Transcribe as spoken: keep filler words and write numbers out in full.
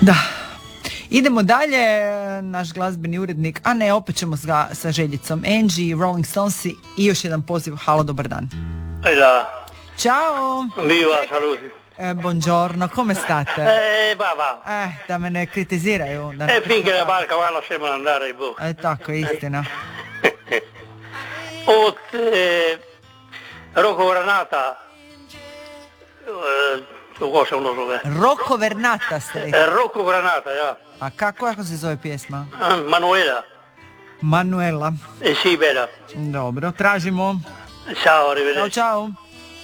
Da. Idemo dalje, naš glazbeni urednik, a ne, opet ćemo sa, sa Željicom. Angie, Rolling Stonesi i još jedan poziv. Halo, dobar dan. Da. Ciao. Viva, saluti. Eh, buongiorno, come state? Eh, va, va. Eh, da me ne kritiziraju. Da... E finché la barca va lasciamo andare, boh. E tako, istina. Od eh, Rocco Granata, eh, kako se ono zove? Rocco Vernata ste rekli. Eh, Rocco Granata, ja. A kako, kako se zove pjesma? Ah, Manuela. Manuela. Eh sì, bella. Dobro, tražimo. Ciao, Ćao, arrivederci. čao.